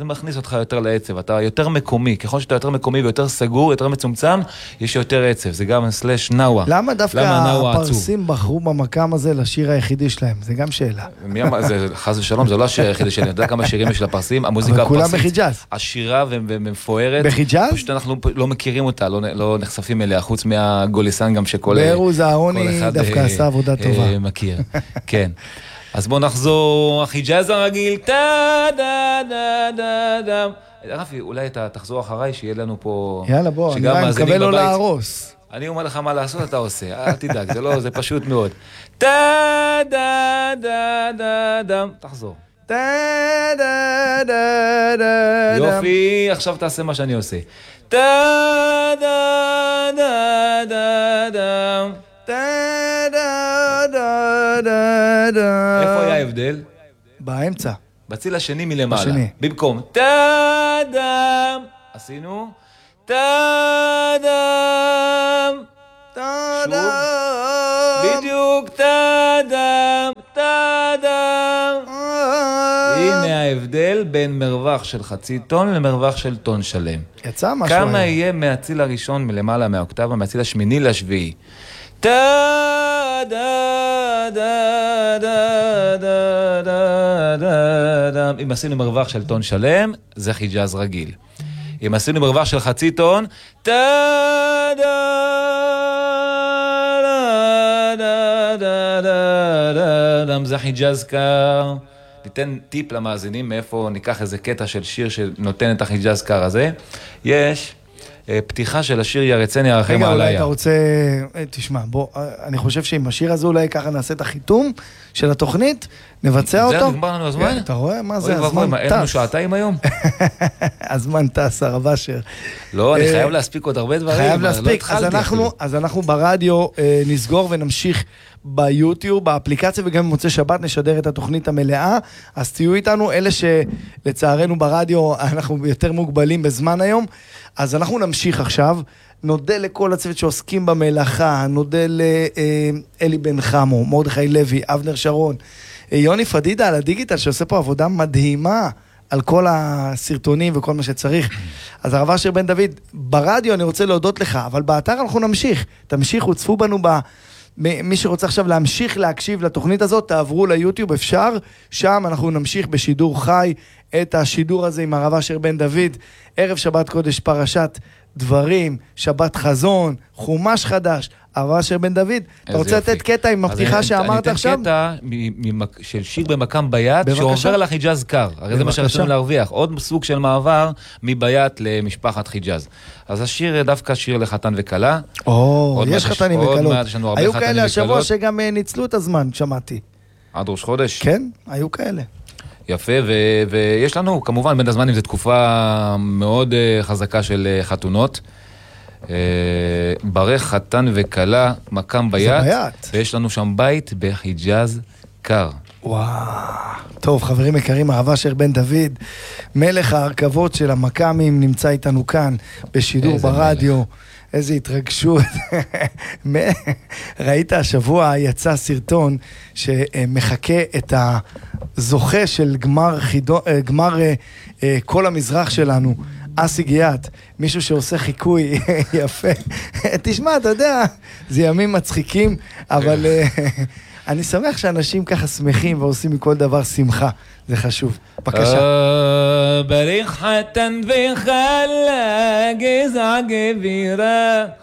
זה מכניס אותך יותר לעצב, אתה יותר מקומי, ככל שאתה יותר מקומי ויותר סגור, יותר מצומצם, יש יותר עצב, זה גם סלש נאווה. למה דווקא הפרסים בחרו במקם הזה לשיר היחידי שלהם? זה גם שאלה. זה חס ושלום, זה לא השיר היחידי שלי, אני יודע כמה שירים יש לפרסים, המוזיקה אבל כולם הפרסית, בחיג'אז. עשירה ומפוארת, בחיג'אז? פשוט אנחנו לא מכירים אותה, לא נחשפים אליה, חוץ מהגוליסן גם שכל ברוז אהרוני דווקא עשה עבודה טובה. מכיר, כן. אז בואו נחזור, החיג'אז הרגיל, טה-דה-דה-דה-דה. רפי, אולי אתה תחזור אחריי, שיהיה לנו פה... יאללה, בוא, אני מקווה לו להרוס. אני אומר לך מה לעשות, אתה עושה, אל תדאג, זה פשוט מאוד. טה-דה-דה-דה-דה. תחזור. טה-דה-דה-דה-דה. יופי, עכשיו תעשה מה שאני עושה. טה-דה-דה-דה-דה. איפה היה ההבדל? באמצע. בציל השני מלמעלה. השני. במקום טאדם. עשינו טאדם. שוב. בדיוק טאדם. טאדם. הנה ההבדל בין מרווח של חצי טון למרווח של טון שלם. יצא משהו. כמה יהיה מהציל הראשון מלמעלה מהאוקטבה, מהציל השמיני לשביעי? טה-דה-דה-דה-דה-דה-דה. אם עשינו מרווח של טון שלם, זה חיג'אז רגיל. אם עשינו מרווח של חצי טון, טה-דה-דה-דה-דה-דה, זה חיג'אז קר. ניתן טיפ למאזינים מאיפה ניקח איזה קטע של שיר שנותן את החיג'אז קר הזה. יש פתיחה של השיר ירצני הרחם עליה. רגע, אולי אתה רוצה... תשמע, בוא, אני חושב שעם השיר הזה אולי ככה נעשה את החיתום של התוכנית, נבצע אותו. זה נגמר לנו הזמן? אתה רואה? מה זה? הזמן טס. אין לנו שעתיים היום? הזמן טס, הרב אשר. לא, אני חייב להספיק עוד הרבה דברים. חייב להספיק. אז אנחנו ברדיו נסגור ונמשיך ביוטיוב, באפליקציה, וגם במוצאי שבת נשדר את התוכנית המלאה. אז תהיו איתנו, אלה שלצערנו ברדיו אנחנו יותר מוגבלים בזמן היום. אז אנחנו נמשיך עכשיו, נודה לכל הצוות שעוסקים במלאכה, נודה לאלי בן חמו, מרדכי לוי, אבנר שרון, יוני פדידה על הדיגיטל שעושה פה עבודה מדהימה על כל הסרטונים וכל מה שצריך. אז הרב אשר בן דוד, ברדיו אני רוצה להודות לך, אבל באתר אנחנו נמשיך, תמשיכו, צפו בנו מי שרוצה עכשיו להמשיך להקשיב לתוכנית הזאת, תעברו ליוטיוב, אפשר, שם אנחנו נמשיך בשידור חי את השידור הזה עם הרב אשר בן דוד, ערב שבת קודש פרשת דברים, שבת חזון, חומש חדש, הרב אשר בן דוד, אתה רוצה לתת קטע עם הפתיחה שאמרת עכשיו? אני אתן קטע של שיר במקם ביית, שעובר לחיג'אז קר, הרי זה מה שרצינו להרוויח, עוד סוג של מעבר מביית למשפחת חיג'אז. אז השיר דווקא שיר לחתן וקלה. יש חתנים וקלות. היו כאלה השבוע שגם ניצלו את הזמן, שמעתי. עד ראש חודש? כן, היו כאלה. יפה, ויש לנו, כמובן, בין הזמנים, זו תקופה מאוד חזקה של חתונות. ברך חתן וקלה, מקם ביית, ויש לנו שם בית בחיג'אז קר. וואו, טוב, חברים יקרים, הרב אשר בן דוד, מלך ההרכבות של המקמים, נמצא איתנו כאן בשידור ברדיו. איזה התרגשות. ראית השבוע יצא סרטון שמחכה את הזוכה של גמר כל המזרח שלנו, אסי גיאת, מישהו שעושה חיקוי יפה. תשמע, אתה יודע, זה ימים מצחיקים, אבל אני שמח שאנשים ככה שמחים ועושים מכל דבר שמחה. זה חשוב. בבקשה. בריך חתן וחלה גזע גבירה